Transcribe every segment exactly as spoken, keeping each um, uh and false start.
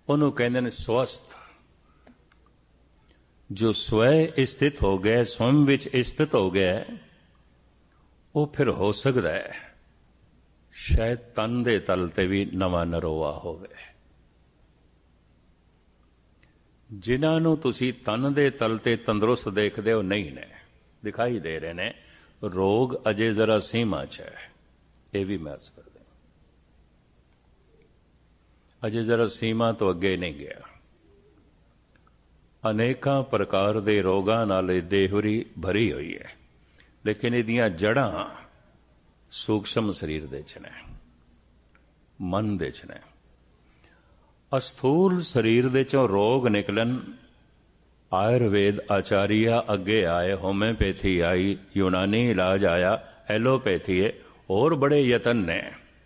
ਉਹਨੂੰ ਕਹਿੰਦੇ ਨੇ ਸਵਸਥ। ਜੋ ਸਵੈ ਸਥਿਤ ਹੋ ਗਿਆ, ਸਵਮ ਵਿੱਚ ਸਥਿਤ ਹੋ ਗਿਆ, ਉਹ ਫਿਰ ਹੋ ਸਕਦਾ ਹੈ ਸ਼ਾਇਦ ਤਨ ਦੇ ਤਲ ਤੇ ਵੀ ਨਵਾਂ ਨਰੋਆ ਹੋਵੇ। ਜਿਨ੍ਹਾਂ ਨੂੰ ਤੁਸੀਂ ਤਨ ਦੇ ਤਲ ਤੇ ਤੰਦਰੁਸਤ ਦੇਖਦੇ ਹੋ, ਨਹੀਂ ਨੇ, ਦਿਖਾਈ ਦੇ ਰਹੇ ਨੇ, ਰੋਗ ਅਜੇ ਜ਼ਰਾ ਸੀਮਾ 'ਚ ਹੈ। ਇਹ ਵੀ ਮਹਿਸੂਸ ਕਰਦੇ ਅਜੇ ਜ਼ਰਾ ਸੀਮਾ ਤੋਂ ਅੱਗੇ ਨਹੀਂ ਗਿਆ। ਅਨੇਕਾਂ ਪ੍ਰਕਾਰ ਦੇ ਰੋਗਾਂ ਨਾਲ ਇਹ ਦੇਹਰੀ ਭਰੀ ਹੋਈ ਹੈ, ਲੇਕਿਨ ਇਹਦੀਆਂ ਜੜ੍ਹਾਂ ਸੂਖਸ਼ਮ ਸਰੀਰ ਦੇ 'ਚ ਨੇ, ਮਨ ਦੇ 'ਚ ਨੇ। ਅਸਥੂਲ ਸਰੀਰ ਦੇ 'ਚੋਂ ਰੋਗ ਨਿਕਲਣ, ਆਯੁਰਵੇਦ ਆਚਾਰੀਆ ਅੱਗੇ ਆਏ, ਹੋਮਿਓਪੈਥੀ ਆਈ, ਯੂਨਾਨੀ ਇਲਾਜ ਆਇਆ, ਐਲੋਪੈਥੀ ਹੈ, ਹੋਰ ਬੜੇ ਯਤਨ ਨੇ,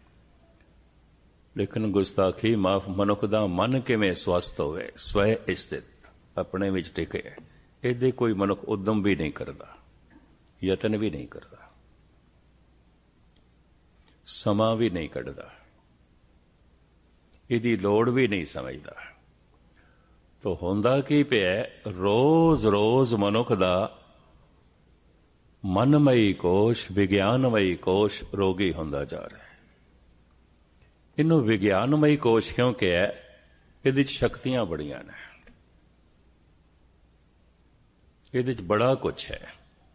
ਲੇਕਿਨ ਗੁਸਤਾਖੀ ਮਾਫ। ਮਨੁੱਖ ਦਾ ਮਨ ਕਿਵੇਂ ਸਵਸਥ ਹੋਵੇ, ਸਵੈ ਸਥਿਤ, ਆਪਣੇ ਵਿੱਚ ਟਿਕੇ, ਇਹਦੇ ਕੋਈ ਮਨੁੱਖ ਉਦਮ ਵੀ ਨਹੀਂ ਕਰਦਾ, ਯਤਨ ਵੀ ਨਹੀਂ ਕਰਦਾ, ਸਮਾਂ ਵੀ ਨਹੀਂ ਕੱਢਦਾ, ਇਹਦੀ ਲੋੜ ਵੀ ਨਹੀਂ ਸਮਝਦਾ। ਤੋ ਹੁੰਦਾ ਕੀ ਪਿਆ, ਰੋਜ਼ ਰੋਜ਼ ਮਨੁੱਖ ਦਾ ਮਨਮਈ ਕੋਸ਼, ਵਿਗਿਆਨਮਈ ਕੋਸ਼ ਰੋਗੀ ਹੁੰਦਾ ਜਾ ਰਿਹਾ ਹੈ। ਇਹਨੂੰ ਵਿਗਿਆਨਮਈ ਕੋਸ਼ ਕਿਉਂ ਕਿਹਾ? ਇਹਦੇ 'ਚ ਸ਼ਕਤੀਆਂ ਬੜੀਆਂ ਨੇ, ਇਹਦੇ 'ਚ ਬੜਾ ਕੁਛ ਹੈ।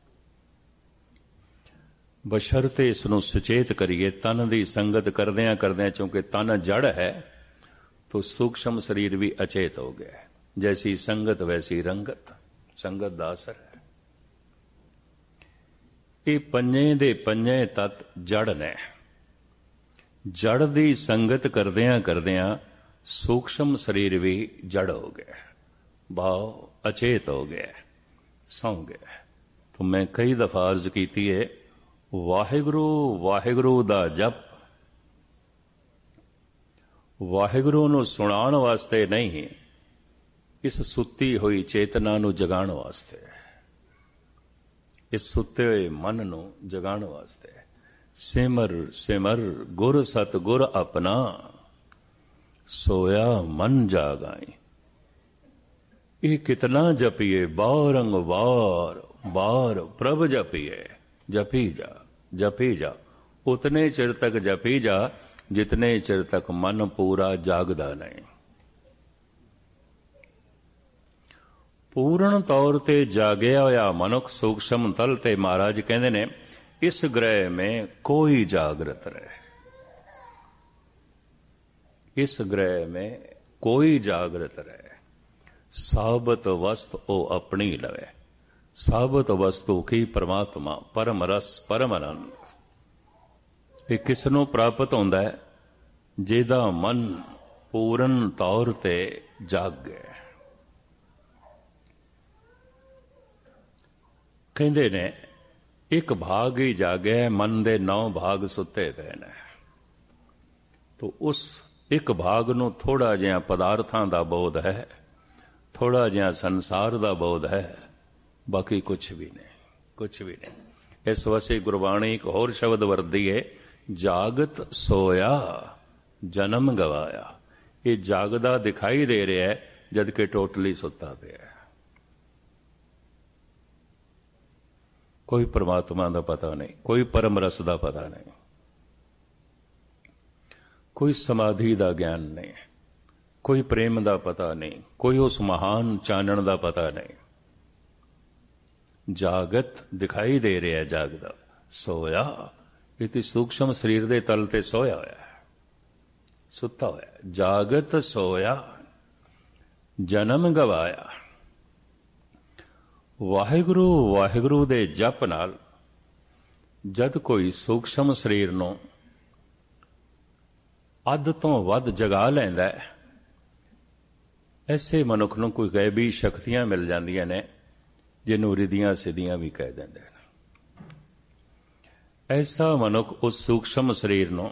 ਬਸ਼ਰਤੇ ਇਸ ਨੂੰ ਸੁਚੇਤ ਕਰੀਏ। ਤਨ ਦੀ ਸੰਗਤ ਕਰਦਿਆਂ ਕਰਦਿਆਂ, ਚੂੰਕਿ ਤਨ ਜੜ ਹੈ, तो सूक्ष्म शरीर भी अचेत हो गया है। जैसी संगत वैसी रंगत, संगत ਦਾ ਅਸਰ ਹੈ। ਇਹ ਪੰਜੇ ਦੇ ਪੰਜੇ ਤੱਤ ਜੜ ਨੇ। ਜੜ ਦੀ ਸੰਗਤ ਕਰਦਿਆਂ ਕਰਦਿਆਂ सूक्ष्म शरीर भी जड़ हो गया, भाव अचेत हो गया, सौ गया। तो मैं कई दफा अर्ज की है, वाहिगुरु वाहिगुरु दा जप ਵਾਹਿਗੁਰੂ ਨੂੰ ਸੁਣਾਉਣ ਵਾਸਤੇ ਨਹੀਂ, ਇਸ ਸੁੱਤੀ ਹੋਈ ਚੇਤਨਾ ਨੂੰ ਜਗਾਉਣ ਵਾਸਤੇ, ਇਸ ਸੁੱਤੇ ਹੋਏ ਮਨ ਨੂੰ ਜਗਾਉਣ ਵਾਸਤੇ। ਸਿਮਰ ਸਿਮਰ ਗੁਰ ਸਤ ਗੁਰ ਆਪਣਾ, ਸੋਇਆ ਮਨ ਜਾਗਾਈ। ਇਹ ਕਿਤਨਾ ਜਪੀਏ, ਬਾਰੰਗ ਬਾਰ ਬਾਰ ਪ੍ਰਭ ਜਪੀਏ। ਜਪੀ ਜਾ ਜਪੀ ਜਾ, ਉਤਨੇ ਚਿਰ ਤੱਕ ਜਪੀ ਜਾ जितने चिर तक मन पूरा जागदा नहीं। पूर्ण तौर ते जागया होया मनुख सूक्ष्म तल ते महाराज कहते ने, इस ग्रह में कोई जागृत रहे, इस ग्रह में कोई जागृत रहे। साबत वस्तु ओ अपनी लवे। साबत वस्तु की परमात्मा, परम रस, परम आनंद। ਇਹ ਕਿਸ ਨੂੰ ਪ੍ਰਾਪਤ ਹੁੰਦਾ ਹੈ? ਜਿਹਦਾ ਮਨ ਪੂਰਨ ਤੌਰ ਤੇ ਜਾਗ ਗਿਆ। ਕਹਿੰਦੇ ਨੇ ਇੱਕ ਭਾਗ ਹੀ ਜਾਗਿਆ, ਮਨ ਦੇ ਨੌ ਭਾਗ ਸੁੱਤੇ ਪਏ ਨੇ। ਤੋ ਉਸ ਇੱਕ ਭਾਗ ਨੂੰ ਥੋੜਾ ਜਿਹਾ ਪਦਾਰਥਾਂ ਦਾ ਬੋਧ ਹੈ, ਥੋੜਾ ਜਿਹਾ ਸੰਸਾਰ ਦਾ ਬੋਧ ਹੈ, ਬਾਕੀ ਕੁਛ ਵੀ ਨਹੀਂ, ਕੁਛ ਵੀ ਨਹੀਂ। ਇਸ ਵਾਸਤੇ ਗੁਰਬਾਣੀ ਇੱਕ ਹੋਰ ਸ਼ਬਦ ਵਰਤਦੀ ਹੈ, ਜਾਗਤ ਸੋਇਆ ਜਨਮ ਗਵਾਇਆ। ਇਹ ਜਾਗਦਾ ਦਿਖਾਈ ਦੇ ਰਿਹਾ ਹੈ, ਜਦ ਕਿ ਟੋਟਲੀ ਸੁੱਤਾ ਪਿਆ। ਕੋਈ ਪਰਮਾਤਮਾ ਦਾ ਪਤਾ ਨਹੀਂ, ਕੋਈ ਪਰਮ ਰਸ ਦਾ ਪਤਾ ਨਹੀਂ, ਕੋਈ ਸਮਾਧੀ ਦਾ ਗਿਆਨ ਨਹੀਂ, ਕੋਈ ਪ੍ਰੇਮ ਦਾ ਪਤਾ ਨਹੀਂ, ਕੋਈ ਉਸ ਮਹਾਨ ਚਾਨਣ ਦਾ ਪਤਾ ਨਹੀਂ। ਜਾਗਤ ਦਿਖਾਈ ਦੇ ਰਿਹਾ, ਜਾਗਦਾ ਸੋਇਆ। ਇਹ ਤੇ ਸੂਖਸ਼ਮ ਸਰੀਰ ਦੇ ਤਲ ਤੇ ਸੋਇਆ ਹੋਇਆ ਹੈ, ਸੁੱਤਾ ਹੋਇਆ। ਜਾਗਤ ਸੋਇਆ ਜਨਮ ਗਵਾਇਆ। ਵਾਹਿਗੁਰੂ ਵਾਹਿਗੁਰੂ ਦੇ ਜਪ ਨਾਲ ਜਦ ਕੋਈ ਸੂਖਸ਼ਮ ਸਰੀਰ ਨੂੰ ਅੱਧ ਤੋਂ ਵੱਧ ਜਗਾ ਲੈਂਦਾ ਹੈ, ਐਸੇ ਮਨੁੱਖ ਨੂੰ ਕੋਈ ਗੈਬੀ ਸ਼ਕਤੀਆਂ ਮਿਲ ਜਾਂਦੀਆਂ ਨੇ, ਜਿਹਨੂੰ ਰਿਧੀਆਂ ਸਿੱਧੀਆਂ ਵੀ ਕਹਿ ਦਿੰਦੇ ਨੇ। ਐਸਾ ਮਨੁੱਖ ਉਸ ਸੂਖਸ਼ਮ ਸਰੀਰ ਨੂੰ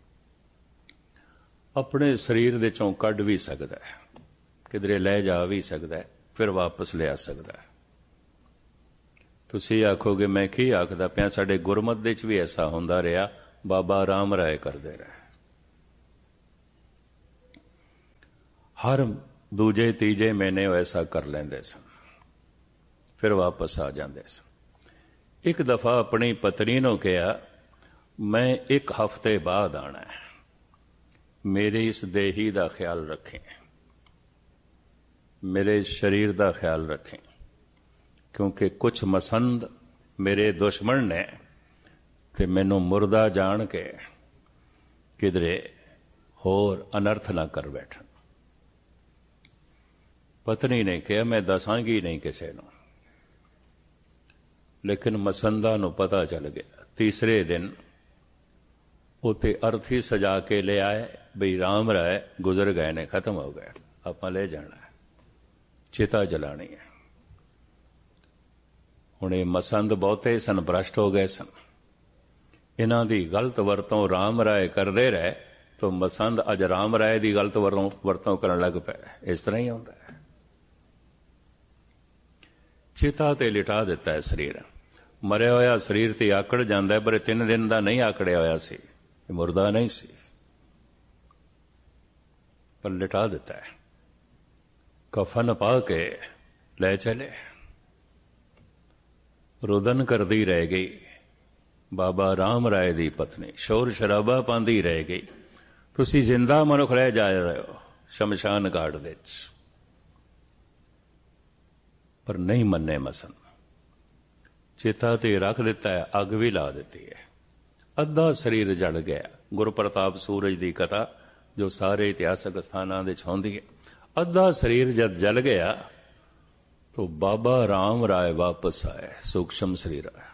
ਆਪਣੇ ਸਰੀਰ ਦੇ ਚੋਂ ਕੱਢ ਵੀ ਸਕਦਾ ਹੈ, ਕਿਧਰੇ ਲੈ ਜਾ ਵੀ ਸਕਦਾ ਹੈ, ਫਿਰ ਵਾਪਸ ਲਿਆ ਸਕਦਾ ਹੈ। ਤੁਸੀਂ ਆਖੋਗੇ ਮੈਂ ਕੀ ਆਖਦਾ ਪਿਆ, ਸਾਡੇ ਗੁਰਮਤਿ ਦੇ 'ਚ ਵੀ ਐਸਾ ਹੁੰਦਾ ਰਿਹਾ, ਬਾਬਾ ਰਾਮ ਰਾਏ ਕਰਦੇ ਰਹੇ। हर दूजे तीजे महीने ऐसा कर लेंदे सन, फिर वापस आ जाते सन। एक दफा अपनी पत्नी नूं कहा, मैं एक हफ्ते बाद आना है, मेरे इस देही का ख्याल रखें, मेरे शरीर का ख्याल रखें, क्योंकि कुछ मसंद मेरे दुश्मन ने ते मैनू मुर्दा जान के किधरे होर अनर्थ ना कर बैठन। पत्नी ने कहा, मैं दसांगी नहीं किसी नूं, लेकिन मसंदा नूं पता चल गया। तीसरे दिन उते अर्थी सजा के ले आए, बई राम राय गुजर गए ने, खत्म हो गए, आपां ले जाना है, चिता जलानी है। हुण ये मसंद बहुते सन, भ्रष्ट हो गए सन, इन्हां दी गलत वरतों राम राय करते रहे तो मसंद अज राम राय की गलत वरतों वरतों करन लग पे। इस तरह ही होंदा है। चिता ते लिटा दिता है शरीर, मरिया होया शरीर ते आकड़ जांदा है, पर तीन दिन का नहीं आकड़िया होया सी, मुर्दा नहीं सी, पर लिटा दिता है। कफन पा के ले चले, रुदन करदी रह गई बाबा राम राय दी पत्नी, शोर शराबा पांदी रह गई, तुसी जिंदा मनुख रह जा रहे हो शमशान घाट दे विच। पर नहीं मन्ने मसन, चिता ते रख दिता है, अग भी ला दी है, अद्धा शरीर जल गया। गुरु प्रताप सूरज की कथा जो सारे इतिहासक स्थानां दे होंदी है, अद्धा शरीर जब जल गया तो बाबा राम राय वापस आए, सूक्ष्म शरीर आया।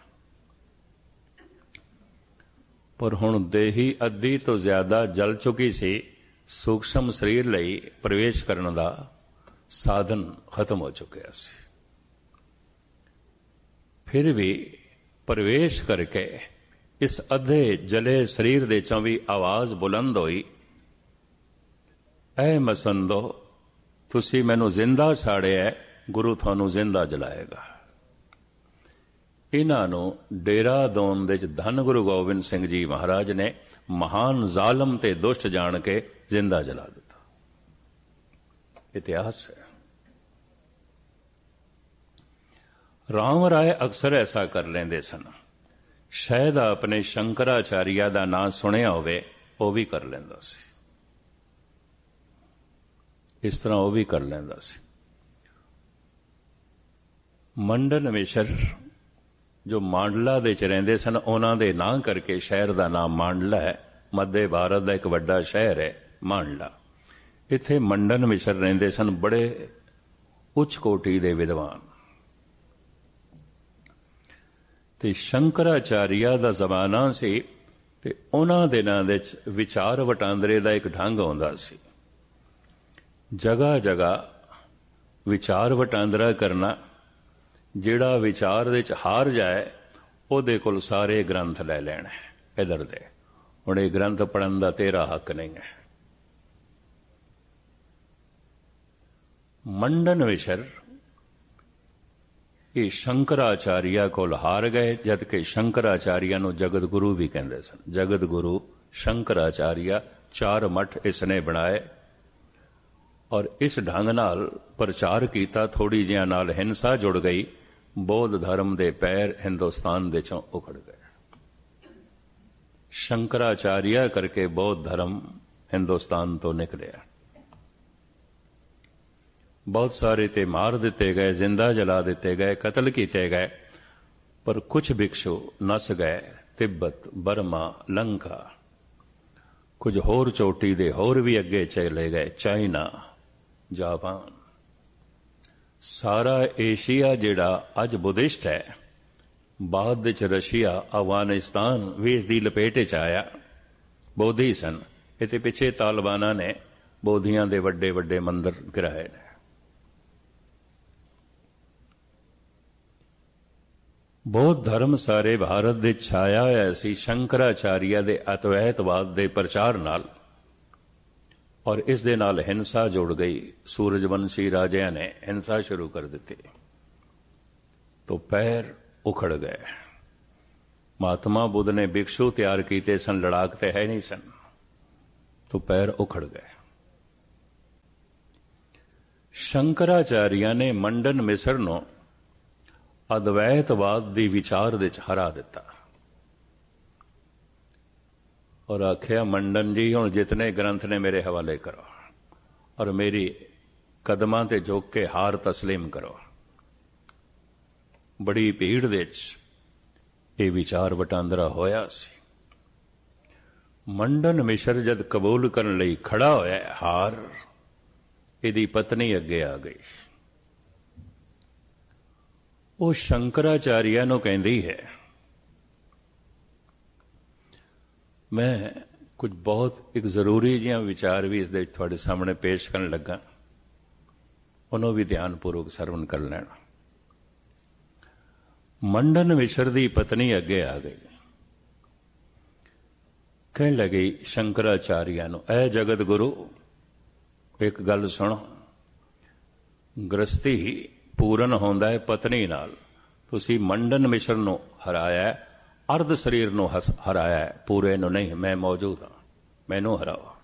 पर हुण देही अद्धी तो ज्यादा जल चुकी सी, सूक्ष्म शरीर लई प्रवेश करने का साधन खत्म हो चुका सी। फिर भी प्रवेश करके इस अद्धे जले शरीर दे चों भी आवाज बुलंद हुई, ऐ मसंदो तुसी मैनू जिंदा साड़िया, गुरु थानू जिंदा जलाएगा। इन्हां नू डेरा दोन दे धन गुरु गोबिंद सिंह जी महाराज ने महान जालम ते दुष्ट जान के जिंदा जला दिता। इतिहास है। राम राय अक्सर ऐसा कर लेंदे सन, शायद अपने शंकराचार्य का नाम सुनिया होवे, वो भी कर लेंदा सी, इस तरह वो भी कर लेंदा सी। मंडन मिश्र जो मांडला दे च रहिंदे सन, उन्हां दे नां करके शहर का नाम मांडला है। मध्य भारत का एक वड्डा शहर है मांडला। इत्थे मंडन मिश्र रहिंदे सन, बड़े उच्च कोटि दे विद्वान। ते शंकराचार्य दा जमाना सी, ते उन्हां दिनां दे विच विचार वटांदरे दा एक ढंग आउंदा सी। जगह जगह विचार वटांदरा करना, जिहड़ा विचार दे च हार जाए उहदे कोल सारे ग्रंथ लै लैण इधर दे। हुण इह ग्रंथ पढ़न दा तेरा हक नहीं है। मंडन मिश्र ये शंकराचार्य कोल हार गए, जबकि शंकराचार्य नूं जगत गुरु भी कहंदे सन। जगत गुरु शंकराचार्य, चार मठ इसने बनाए और इस ढंग नाल प्रचार किया। थोड़ी जिहां नाल हिंसा जुड़ गई, बौद्ध धर्म दे पैर हिंदुस्तान दे चों उखड़ गए। शंकराचार्य करके बौद्ध धर्म हिंदुस्तान तो निकलिया। बहुत सारे ते मार दिते गए, जिंदा जला दिते गए, कत्ल किए गए, पर कुछ भिक्षु नस गए तिब्बत, बर्मा, लंका, कुछ होर चोटी दे होर भी अगे चले गए, चाइना, जापान। सारा एशिया जिहड़ा अज बुद्धिस्ट है, बाद विच रशिया, अफगानिस्तान भी इसकी लपेट च आया। बोधी सन। इते पिछे तालिबाना ने बोधियां दे वड्डे वड्डे मंदिर गिराए ने। बौद्ध धर्म सारे भारत दे छाया होया सी शंकराचार्य दे अद्वैतवाद दे प्रचार नाल, और इस दे नाल हिंसा जुड़ गई। सूरजवंशी राजिਆਂ ने हिंसा शुरू कर दी तो पैर उखड़ गए। महात्मा बुद्ध ने भिक्षु तैयार किए सन, लड़ाक ते है नहीं सन, तो पैर उखड़ गए। ਸ਼ੰਕਰਾਚਾਰੀਆ ਨੇ ਮੰਡਨ ਮਿਸਰ ਨੂੰ ਅਦਵੈਤਵਾਦ ਦੀ ਵਿਚਾਰ ਦੇ ਚ ਹਰਾ ਦਿੱਤਾ ਔਰ ਆਖਿਆ, ਮੰਡਨ ਜੀ ਹੁਣ ਜਿਤਨੇ ਗ੍ਰੰਥ ਨੇ ਮੇਰੇ ਹਵਾਲੇ ਕਰੋ ਔਰ ਮੇਰੀ ਕਦਮਾਂ ਤੇ ਝੁਕ ਕੇ ਹਾਰ ਤਸਲੀਮ ਕਰੋ। ਬੜੀ ਭੀੜ ਦੇ ਵਿੱਚ ਇਹ ਵਿਚਾਰ ਵਟਾਂਦਰਾ ਹੋਇਆ ਸੀ। ਮੰਡਨ ਮਿਸ਼ਰ ਜਦ ਕਬੂਲ ਕਰਨ ਲਈ ਖੜਾ ਹੋਇਆ ਹਾਰ, ਇਹਦੀ ਪਤਨੀ ਅੱਗੇ ਆ ਗਈ। ਉਹ ਸ਼ੰਕਰਾਚਾਰੀਆ ਨੂੰ ਕਹਿੰਦੀ ਹੈ, ਮੈਂ ਕੁਝ ਬਹੁਤ ਇੱਕ ਜ਼ਰੂਰੀ ਜਿਹਾ ਵਿਚਾਰ ਵੀ ਇਸ ਦੇ ਵਿੱਚ ਤੁਹਾਡੇ ਸਾਹਮਣੇ ਪੇਸ਼ ਕਰਨ ਲੱਗਾ, ਉਹਨੂੰ ਵੀ ਧਿਆਨਪੂਰਵਕ ਸਰਵਣ ਕਰ ਲੈਣਾ। ਮੰਡਨ ਮਿਸ਼ਰ ਦੀ ਪਤਨੀ ਅੱਗੇ ਆ ਗਈ, ਕਹਿਣ ਲੱਗੀ ਸ਼ੰਕਰਾਚਾਰੀਆ ਨੂੰ, ਐ ਜਗਤ ਗੁਰੂ, ਇੱਕ ਗੱਲ ਸੁਣੋ, ਗ੍ਰਸਤੀ ਪੂਰਨ ਹੁੰਦਾ ਹੈ ਪਤਨੀ ਨਾਲ। ਤੁਸੀਂ ਮੰਡਨ ਮਿਸ਼ਰ ਨੂੰ ਹਰਾਇਆ, ਅਰਧ ਸਰੀਰ ਨੂੰ ਹਰਾਇਆ, ਪੂਰੇ ਨੂੰ ਨਹੀਂ। ਮੈਂ ਮੌਜੂਦ ਹਾਂ, ਮੈਨੂੰ ਹਰਾਓ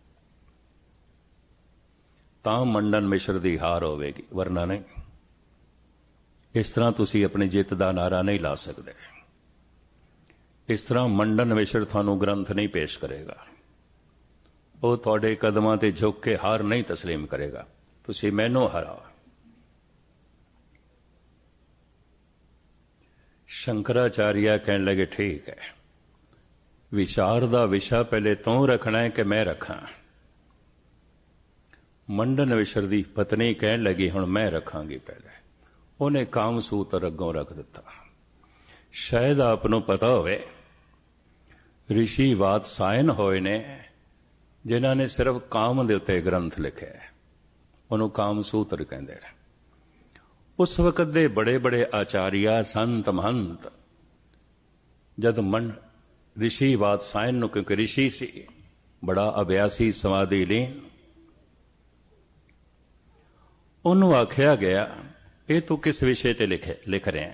ਤਾਂ ਮੰਡਨ ਮਿਸ਼ਰ ਦੀ ਹਾਰ ਹੋਵੇਗੀ, ਵਰਨਾ ਨਹੀਂ। ਇਸ ਤਰ੍ਹਾਂ ਤੁਸੀਂ ਆਪਣੀ ਜਿੱਤ ਦਾ ਨਾਰਾ ਨਹੀਂ ਲਾ ਸਕਦੇ। ਇਸ ਤਰ੍ਹਾਂ ਮੰਡਨ ਮਿਸ਼ਰ ਤੁਹਾਨੂੰ ਗ੍ਰੰਥ ਨਹੀਂ ਪੇਸ਼ ਕਰੇਗਾ, ਉਹ ਤੁਹਾਡੇ ਕਦਮਾਂ ਤੇ ਝੁਕ ਕੇ ਹਾਰ ਨਹੀਂ ਤਸਲੀਮ ਕਰੇਗਾ। ਤੁਸੀਂ ਮੈਨੂੰ ਹਰਾਓ। ਸ਼ੰਕਰਾਚਾਰੀਆ ਕਹਿਣ ਲੱਗੇ, ਠੀਕ ਹੈ, ਵਿਚਾਰ ਦਾ ਵਿਸ਼ਾ ਪਹਿਲੇ ਤੂੰ ਰੱਖਣਾ ਹੈ ਕਿ ਮੈਂ ਰੱਖਾਂ? ਮੰਡਨ ਮਿਸ਼ਰ ਦੀ ਪਤਨੀ ਕਹਿਣ ਲੱਗੀ, ਹੁਣ ਮੈਂ ਰੱਖਾਂਗੀ ਪਹਿਲੇ। ਉਹਨੇ ਕਾਮ ਸੂਤਰ ਅੱਗੋਂ ਰੱਖ ਦਿੱਤਾ। ਸ਼ਾਇਦ ਆਪ ਨੂੰ ਪਤਾ ਹੋਵੇ, ਰਿਸ਼ੀ ਵਾਤਸਾਇਨ ਹੋਏ ਨੇ ਜਿਨ੍ਹਾਂ ਨੇ ਸਿਰਫ ਕਾਮ ਦੇ ਉੱਤੇ ਗ੍ਰੰਥ ਲਿਖਿਆ, ਉਹਨੂੰ ਕਾਮ ਸੂਤਰ ਕਹਿੰਦੇ ਨੇ। ਉਸ ਵਕਤ ਦੇ ਬੜੇ ਬੜੇ ਆਚਾਰੀਆ, ਸੰਤ ਮਹੰਤ ਜਦ ਮਨ ਰਿਸ਼ੀ ਵਾਤਸਾਇਨ ਨੂੰ, ਕਿਉਂਕਿ ਰਿਸ਼ੀ ਸੀ, ਬੜਾ ਅਭਿਆਸੀ, ਸਮਾਧੀ ਲੀਨ, ਉਹਨੂੰ ਆਖਿਆ ਗਿਆ, ਇਹ ਤੂੰ ਕਿਸ ਵਿਸ਼ੇ ਤੇ ਲਿਖ ਲਿਖ ਰਿਹਾ?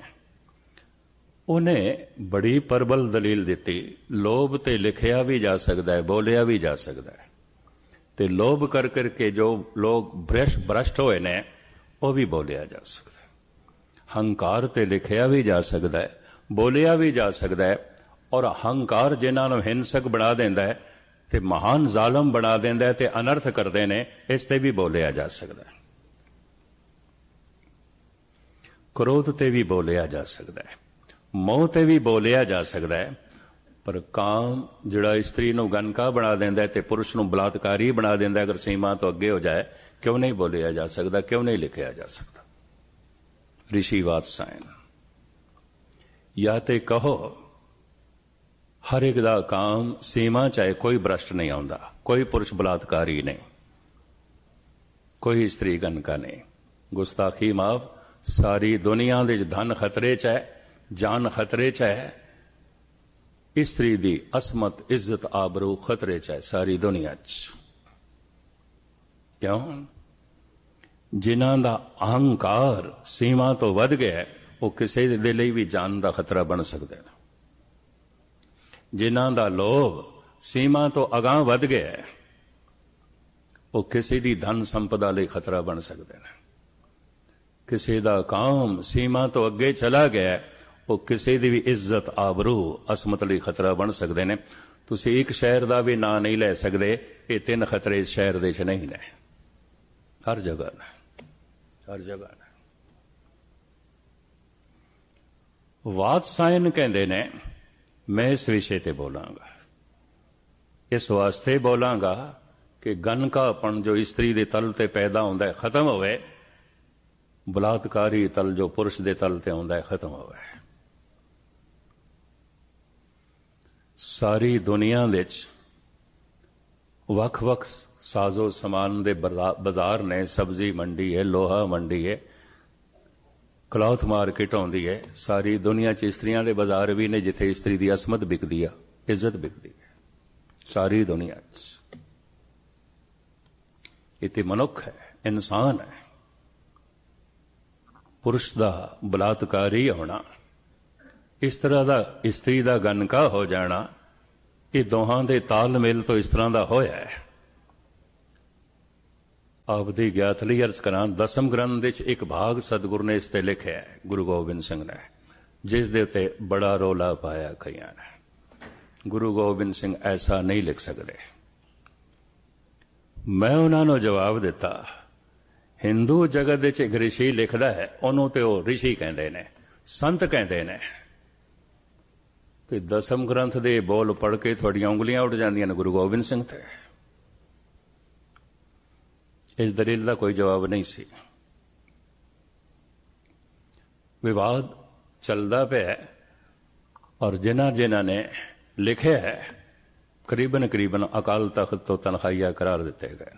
ਉਹਨੇ ਬੜੀ ਪ੍ਰਬਲ ਦਲੀਲ ਦਿੱਤੀ, ਲੋਭ ਤੇ ਲਿਖਿਆ ਵੀ ਜਾ ਸਕਦਾ ਹੈ, ਬੋਲਿਆ ਵੀ ਜਾ ਸਕਦਾ ਹੈ, ਤੇ ਲੋਭ ਕਰ ਕਰਕੇ ਜੋ ਲੋਕ ਭ੍ਰਸ਼ਟ ਭ੍ਰਸ਼ਟ ਹੋਏ ਨੇ ਉਹ ਵੀ ਬੋਲਿਆ ਜਾ ਸਕਦਾ ਹੈ। ਹੰਕਾਰ ਤੇ ਲਿਖਿਆ ਵੀ ਜਾ ਸਕਦਾ ਹੈ, ਬੋਲਿਆ ਵੀ ਜਾ ਸਕਦਾ ਹੈ, ਔਰ ਹੰਕਾਰ ਜਿਨ੍ਹਾਂ ਨੂੰ ਹਿੰਸਕ ਬਣਾ ਦਿੰਦਾ ਹੈ ਤੇ ਮਹਾਨ ਜ਼ਾਲਮ ਬਣਾ ਦਿੰਦਾ ਹੈ ਤੇ ਅਨਰਥ ਕਰਦੇ ਨੇ, ਇਸ ਤੇ ਵੀ ਬੋਲਿਆ ਜਾ ਸਕਦਾ ਹੈ। ਕ੍ਰੋਧ ਤੇ ਵੀ ਬੋਲਿਆ ਜਾ ਸਕਦਾ ਹੈ, ਮੋਹ ਤੇ ਵੀ ਬੋਲਿਆ ਜਾ ਸਕਦਾ ਹੈ, ਪਰ ਕਾਮ ਜਿਹੜਾ ਇਸਤਰੀ ਨੂੰ ਗਨਕਾ ਬਣਾ ਦਿੰਦਾ ਹੈ ਤੇ ਪੁਰਸ਼ ਨੂੰ ਬਲਾਤਕਾਰੀ ਬਣਾ ਦਿੰਦਾ ਹੈ, ਅਗਰ ਸੀਮਾ ਤੋਂ ਅੱਗੇ ਹੋ ਜਾਏ, ਕਿਉਂ ਨਹੀਂ ਬੋਲਿਆ ਜਾ ਸਕਦਾ, ਕਿਉਂ ਨਹੀਂ ਲਿਖਿਆ ਜਾ ਸਕਦਾ? ਰਿਸ਼ੀ ਵਾਤਸਾਇਨ, ਜਾਂ ਤੇ ਕਹੋ ਹਰ ਇੱਕ ਦਾ ਕਾਮ ਸੀਮਾ ਚਾਹੇ, ਕੋਈ ਭ੍ਰਸ਼ਟ ਨਹੀਂ ਆਉਂਦਾ, ਕੋਈ ਪੁਰਸ਼ ਬਲਾਤਕਾਰੀ ਨਹੀਂ, ਕੋਈ ਇਸਤਰੀ ਗਨਕਾ ਨਹੀਂ, ਗੁਸਤਾਖੀ ਮਾਫ। ਸਾਰੀ ਦੁਨੀਆ ਦੇ ਧਨ ਖਤਰੇ 'ਚ ਹੈ, ਜਾਨ ਖਤਰੇ 'ਚ ਹੈ, ਇਸਤਰੀ ਦੀ ਅਸਮਤ, ਇੱਜ਼ਤ, ਆਬਰੂ ਖਤਰੇ 'ਚ ਹੈ ਸਾਰੀ ਦੁਨੀਆ 'ਚ। ਕਿਉਂ? ਜਿਨ੍ਹਾਂ ਦਾ ਅਹੰਕਾਰ ਸੀਮਾ ਤੋਂ ਵੱਧ ਗਿਆ, ਉਹ ਕਿਸੇ ਦੇ ਲਈ ਵੀ ਜਾਨ ਦਾ ਖਤਰਾ ਬਣ ਸਕਦੇ ਨੇ। ਜਿਨ੍ਹਾਂ ਦਾ ਲੋਭ ਸੀਮਾ ਤੋਂ ਅਗਾਂਹ ਵੱਧ ਗਿਆ, ਉਹ ਕਿਸੇ ਦੀ ਧਨ ਸੰਪਦਾ ਲਈ ਖਤਰਾ ਬਣ ਸਕਦੇ ਨੇ। ਕਿਸੇ ਦਾ ਕਾਮ ਸੀਮਾ ਤੋਂ ਅੱਗੇ ਚਲਾ ਗਿਆ, ਉਹ ਕਿਸੇ ਦੀ ਵੀ ਇੱਜ਼ਤ, ਆਬਰੂ, ਅਸਮਤ ਲਈ ਖਤਰਾ ਬਣ ਸਕਦੇ ਨੇ। ਤੁਸੀਂ ਇੱਕ ਸ਼ਹਿਰ ਦਾ ਵੀ ਨਾਂ ਨਹੀਂ ਲੈ ਸਕਦੇ, ਇਹ ਤਿੰਨ ਖਤਰੇ ਇਸ ਸ਼ਹਿਰ ਦੇ 'ਚ ਨਹੀਂ ਨੇ, ਹਰ ਜਗ੍ਹਾ ਨੇ, ਹਰ ਜਗ੍ਹਾ ਨੇ। ਵਾਤਸਾਇਨ ਕਹਿੰਦੇ ਨੇ, ਮੈਂ ਇਸ ਵਿਸ਼ੇ ਤੇ ਬੋਲਾਂਗਾ, ਇਸ ਵਾਸਤੇ ਬੋਲਾਂਗਾ ਕਿ ਗਨਕਾਪਣ ਜੋ ਇਸਤਰੀ ਦੇ ਤਲ ਤੇ ਪੈਦਾ ਹੁੰਦਾ ਹੈ ਖਤਮ ਹੋਵੇ, ਬਲਾਤਕਾਰੀ ਤਲ ਜੋ ਪੁਰਸ਼ ਦੇ ਤਲ ਤੇ ਹੁੰਦਾ ਹੈ ਖਤਮ ਹੋਵੇ। ਸਾਰੀ ਦੁਨੀਆ ਵਿੱਚ ਵੱਖ-ਵੱਖ ਸਾਜ਼ੋ ਸਮਾਨ ਦੇ ਬਾਜ਼ਾਰ ਨੇ, ਸਬਜ਼ੀ ਮੰਡੀ ਹੈ, ਲੋਹਾ ਮੰਡੀ ਹੈ, ਕਲੌਥ ਮਾਰਕੀਟ ਆਉਂਦੀ ਹੈ। ਸਾਰੀ ਦੁਨੀਆ 'ਚ ਇਸਤਰੀਆਂ ਦੇ ਬਾਜ਼ਾਰ ਵੀ ਨੇ ਜਿੱਥੇ ਇਸਤਰੀ ਦੀ ਅਸਮਤ ਵਿਕਦੀ ਆ, ਇੱਜ਼ਤ ਵਿਕਦੀ ਹੈ, ਸਾਰੀ ਦੁਨੀਆ 'ਚ। ਇੱਥੇ ਮਨੁੱਖ ਹੈ, ਇਨਸਾਨ ਹੈ। ਪੁਰਸ਼ ਦਾ ਬਲਾਤਕਾਰੀ ਹੋਣਾ, ਇਸ ਤਰ੍ਹਾਂ ਦਾ ਇਸਤਰੀ ਦਾ ਗਨਕਾ ਹੋ ਜਾਣਾ, ਇਹ ਦੋਹਾਂ ਦੇ ਤਾਲਮੇਲ ਤੋਂ ਇਸ ਤਰ੍ਹਾਂ ਦਾ ਹੋਇਆ ਹੈ ਆਪਦੀ ਗਿਆਤ ਲਈ ਅਰਜ਼ ਕਰਾਂ, ਦਸਮ ਗ੍ਰੰਥ ਵਿੱਚ ਇੱਕ ਭਾਗ ਸਤਿਗੁਰੂ ਨੇ ਇਸ ਤੇ ਲਿਖਿਆ ਹੈ, ਗੁਰੂ ਗੋਬਿੰਦ ਸਿੰਘ ਨੇ, ਜਿਸ ਦੇ ਉੱਤੇ ਬੜਾ ਰੌਲਾ ਪਾਇਆ ਕਈਆਂ ਨੇ। ਗੁਰੂ ਗੋਬਿੰਦ ਸਿੰਘ ਐਸਾ ਨਹੀਂ ਲਿਖ ਸਕਦੇ। ਮੈਂ ਉਹਨਾਂ ਨੂੰ ਜਵਾਬ ਦਿੱਤਾ, ਹਿੰਦੂ ਜਗਤ ਵਿੱਚ ਇੱਕ ਰਿਸ਼ੀ ਲਿਖਦਾ ਹੈ, ਉਹਨੂੰ ਤੇ ਉਹ ਰਿਸ਼ੀ ਕਹਿੰਦੇ ਨੇ, ਸੰਤ ਕਹਿੰਦੇ ਨੇ, ਤੇ ਦਸਮ ਗ੍ਰੰਥ ਦੇ ਬੋਲ ਪੜ੍ਹ ਕੇ ਤੁਹਾਡੀਆਂ ਉਂਗਲੀਆਂ ਉੱਡ ਜਾਂਦੀਆਂ ਨੇ ਗੁਰੂ ਗੋਬਿੰਦ ਸਿੰਘ ਤੇ। ਇਸ ਦਲੀਲ ਦਾ ਕੋਈ ਜਵਾਬ ਨਹੀਂ ਸੀ। ਵਿਵਾਦ ਚੱਲਦਾ ਪਿਆ ਔਰ ਜਿਨ੍ਹਾਂ ਜਿਨ੍ਹਾਂ ਨੇ ਲਿਖਿਆ ਹੈ ਕਰੀਬਨ ਕਰੀਬਨ ਅਕਾਲ ਤਖਤ ਤੋਂ ਤਨਖਾਹੀਆ ਕਰਾਰ ਦਿੱਤੇ ਗਏ।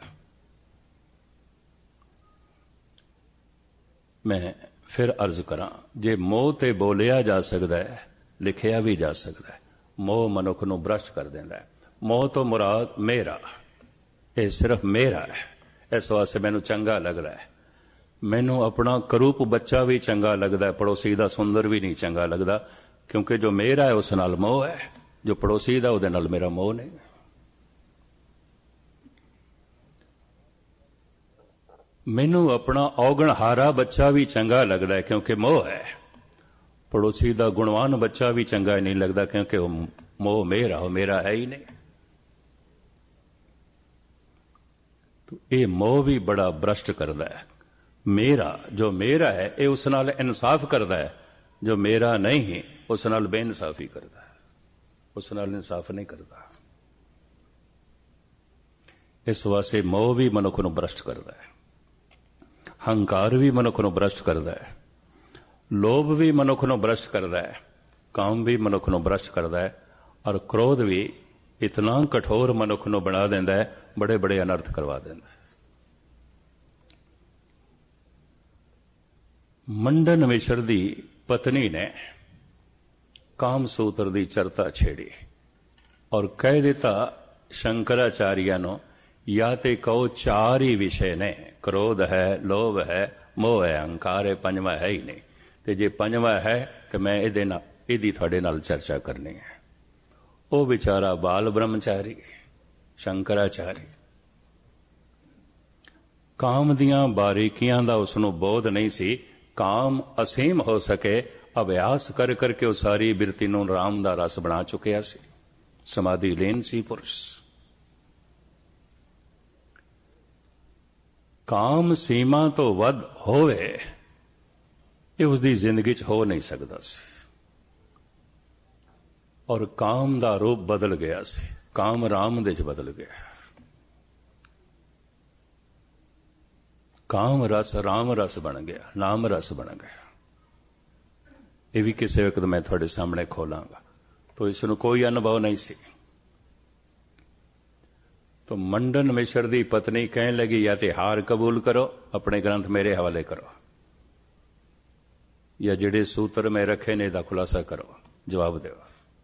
ਮੈਂ ਫਿਰ ਅਰਜ਼ ਕਰਾਂ, ਜੇ ਮੋਹ ਤੇ ਬੋਲਿਆ ਜਾ ਸਕਦਾ ਹੈ, ਲਿਖਿਆ ਵੀ ਜਾ ਸਕਦਾ ਹੈ। ਮੋਹ ਮਨੁੱਖ ਨੂੰ ਭ੍ਰਸ਼ਟ ਕਰ ਦਿੰਦਾ ਹੈ। ਮੋਹ ਤੋਂ ਮੁਰਾਦ ਮੇਰਾ, ਇਹ ਸਿਰਫ ਮੇਰਾ ਹੈ, ਇਸ ਵਾਸਤੇ ਮੈਨੂੰ ਚੰਗਾ ਲੱਗਦਾ ਹੈ। ਮੈਨੂੰ ਆਪਣਾ ਕਰੂਪ ਬੱਚਾ ਵੀ ਚੰਗਾ ਲੱਗਦਾ ਹੈ, ਪੜੋਸੀ ਦਾ ਸੁੰਦਰ ਵੀ ਨਹੀਂ ਚੰਗਾ ਲੱਗਦਾ, ਕਿਉਂਕਿ ਜੋ ਮੇਰਾ ਹੈ ਉਸ ਨਾਲ ਮੋਹ ਹੈ, ਜੋ ਪੜੋਸੀ ਦਾ ਉਹਦੇ ਨਾਲ ਮੇਰਾ ਮੋਹ ਨਹੀਂ। ਮੈਨੂੰ ਆਪਣਾ ਔਗਣਹਾਰਾ ਬੱਚਾ ਵੀ ਚੰਗਾ ਲੱਗਦਾ ਹੈ, ਕਿਉਂਕਿ ਮੋਹ ਹੈ। ਪੜੋਸੀ ਦਾ ਗੁਣਵਾਨ ਬੱਚਾ ਵੀ ਚੰਗਾ ਨਹੀਂ ਲੱਗਦਾ, ਕਿਉਂਕਿ ਉਹ ਮੋਹ ਮੇਰਾ, ਉਹ ਮੇਰਾ ਹੈ ਹੀ ਨਹੀਂ। तो ये मोह भी बड़ा भ्रष्ट करता है। मेरा जो मेरा है ये उस नाल इंसाफ करता है, जो मेरा नहीं है उस नाल बेइंसाफी करता है, उस नाल इंसाफ नहीं करता। इस वास्ते मोह भी मनुख नूं भ्रष्ट करता है, हंकार भी मनुख नूं भ्रष्ट करता है, लोभ भी मनुख नूं भ्रष्ट करता है, काम भी मनुख नूं भ्रष्ट करता है, और क्रोध भी इतना कठोर मनुख नूं बना देंदा है, बड़े बड़े अनर्थ करवा देंदा है। मंडन मिश्र दी पत्नी ने कामसूत्र दी चर्चा छेड़ी और कह दिता शंकराचार्य नूं, या ते कहो चार ही विषय ने, क्रोध है, लोभ है, मोह है, अहंकार है, पंजवा है ही नहीं। ते जे पंजवा है तो मैं इहदे नाल इहदी तुहाडे नाल चर्चा करनी है। ਉਹ ਵਿਚਾਰਾ ਬਾਲ ਬ੍ਰਹਮਚਾਰੀ ਸ਼ੰਕਰਾਚਾਰੀ, ਕਾਮ ਦੀਆਂ ਬਾਰੀਕੀਆਂ ਦਾ ਉਸ ਨੂੰ ਬੋਧ ਨਹੀਂ ਸੀ। ਕਾਮ ਅਸੀਮ ਹੋ ਸਕੇ ਅਭਿਆਸ ਕਰ ਕਰਕੇ ਉਹ ਸਾਰੀ ਬਿਰਤੀ ਨੂੰ ਰਾਮ ਦਾ ਰਸ ਬਣਾ ਚੁੱਕਿਆ ਸੀ। ਸਮਾਧੀ ਲੀਨ ਸੀ ਪੁਰਸ਼। ਕਾਮ ਸੀਮਾ ਤੋਂ ਵੱਧ ਹੋਵੇ ਇਹ ਉਸ ਦੀ ਜ਼ਿੰਦਗੀ 'ਚ ਹੋ ਨਹੀਂ ਸਕਦਾ ਸੀ। और काम दा रूप बदल गया सी, काम राम दे च बदल गया। काम रस राम रस बन गया, नाम रस बन गया। ये भी किसी वक्त मैं थोड़े सामने खोलांगा। तो इसनूं कोई अनुभव नहीं सी। तो मंडन मिश्र दी पत्नी कहने लगी, या ते हार कबूल करो, अपने ग्रंथ मेरे हवाले करो, या जिहड़े सूत्र में रखे ने दा खुलासा करो, जवाब दो।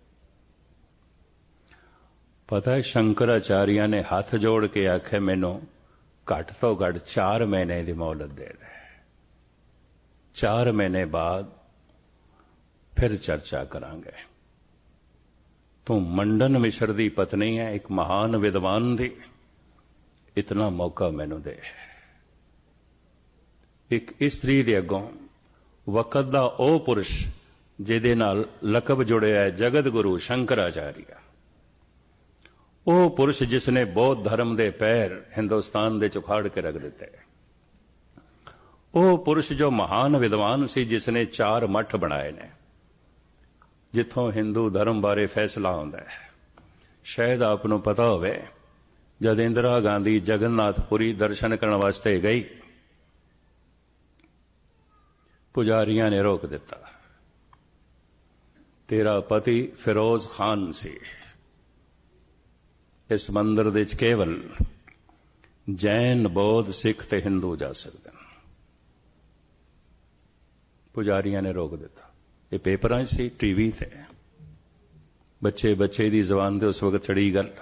पता है शंकराचार्य ने हाथ जोड़ के आखे, मैनू घट तो घट चार महीने की मोहलत दे दे, चार महीने बाद फिर चर्चा करांगे। तू मंडन मिश्र दी पत्नी है, एक महान विद्वान दी, इतना मौका मैनू दे। एक स्त्री दे अगों वकत दा ओ पुरुष जिहदे नाल लकब जुड़िया है जगत गुरु शंकराचार्य, ਉਹ ਪੁਰਸ਼ ਜਿਸਨੇ ਬੌਧ ਧਰਮ ਦੇ ਪੈਰ ਹਿੰਦੁਸਤਾਨ ਦੇ ਚੁਖਾੜ ਕੇ ਰੱਖ ਦਿੱਤੇ, ਉਹ ਪੁਰਸ਼ ਜੋ ਮਹਾਨ ਵਿਦਵਾਨ ਸੀ, ਜਿਸਨੇ ਚਾਰ ਮੱਠ ਬਣਾਏ ਨੇ ਜਿੱਥੋਂ ਹਿੰਦੂ ਧਰਮ ਬਾਰੇ ਫੈਸਲਾ ਹੁੰਦਾ ਹੈ। ਸ਼ਾਇਦ ਆਪ ਨੂੰ ਪਤਾ ਹੋਵੇ, ਜਦ ਇੰਦਰਾ ਗਾਂਧੀ ਜਗਨਨਾਥਪੁਰੀ ਦਰਸ਼ਨ ਕਰਨ ਵਾਸਤੇ ਗਈ, ਪੁਜਾਰੀਆਂ ਨੇ ਰੋਕ ਦਿੱਤਾ। ਤੇਰਾ ਪਤੀ ਫਿਰੋਜ਼ ਖਾਨ ਸੀ, इस मंदिर दे च केवल जैन बौद्ध सिख ते हिंदू जा सकते हैं। पुजारियां ने रोक दिता। ये पेपरां सी, टीवी ते बच्चे बच्चे दी जबान ते उस वक्त चढ़ी गल।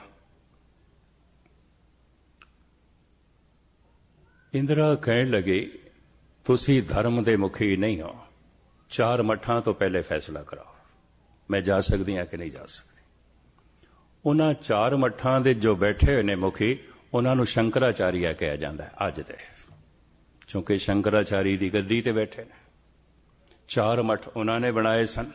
इंदिरा कहण लगी, तुसी धर्म दे मुखी नहीं हो, चार मठां तो पहले फैसला कराओ, मैं जा सकदी हां कि नहीं जा सकती। उन्हां चार मठां दे जो बैठे हुए ने मुखी, ਉਹਨਾਂ ਨੂੰ ਸ਼ੰਕਰਾਚਾਰੀਆ ਕਿਹਾ ਜਾਂਦਾ ਹੈ ਅੱਜ ਦੇ, ਕਿਉਂਕਿ ਸ਼ੰਕਰਾਚਾਰੀ ਦੀ ਗੱਦੀ ਤੇ ਬੈਠੇ ਨੇ। ਚਾਰ ਮਠ ਉਹਨਾਂ ਨੇ ਬਣਾਏ ਸਨ,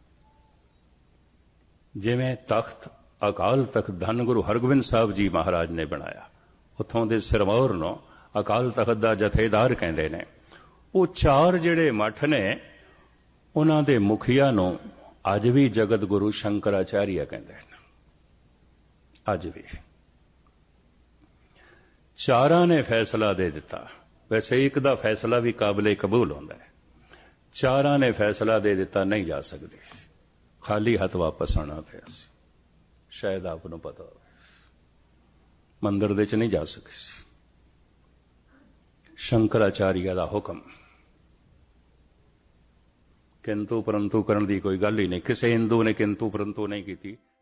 ਜਿਵੇਂ ਤਖਤ ਅਕਾਲ ਤਖਤ ਧੰਨ ਗੁਰੂ ਹਰਗੋਬਿੰਦ ਸਾਹਿਬ ਜੀ ਮਹਾਰਾਜ ਨੇ ਬਣਾਇਆ, ਉੱਥੋਂ ਦੇ ਸਿਰਮੌਰ ਨੂੰ ਅਕਾਲ ਤਖਤ ਦਾ ਜਥੇਦਾਰ ਕਹਿੰਦੇ ਨੇ। ਉਹ ਚਾਰ ਜਿਹੜੇ ਮਠ ਨੇ ਉਹਨਾਂ ਦੇ ਮੁਖੀਆ ਨੂੰ ਅੱਜ ਵੀ ਜਗਤ ਗੁਰੂ ਸ਼ੰਕਰਾਚਾਰੀਆ ਕਹਿੰਦੇ ਨੇ। ਅੱਜ ਵੀ ਚਾਰਾਂ ਨੇ ਫੈਸਲਾ ਦੇ ਦਿੱਤਾ। ਵੈਸੇ ਇੱਕ ਦਾ ਫੈਸਲਾ ਵੀ ਕਾਬਲੇ ਕਬੂਲ ਹੁੰਦਾ ਹੈ, ਚਾਰਾਂ ਨੇ ਫੈਸਲਾ ਦੇ ਦਿੱਤਾ ਨਹੀਂ ਜਾ ਸਕਦੇ, ਖਾਲੀ ਹੱਥ ਵਾਪਸ ਆਉਣਾ ਪਿਆ ਸੀ। ਸ਼ਾਇਦ ਆਪ ਨੂੰ ਪਤਾ ਹੋਵੇ, ਮੰਦਰ ਦੇ ਵਿੱਚ ਨਹੀਂ ਜਾ ਸਕੇ ਸੀ। ਸ਼ੰਕਰਾਚਾਰੀਆ ਦਾ ਹੁਕਮ, ਕਿੰਤੂ ਪਰੰਤੂ ਕਰਨ ਦੀ ਕੋਈ ਗੱਲ ਹੀ ਨਹੀਂ। ਕਿਸੇ ਹਿੰਦੂ ਨੇ ਕਿੰਤੂ ਪਰੰਤੂ ਨਹੀਂ ਕੀਤੀ।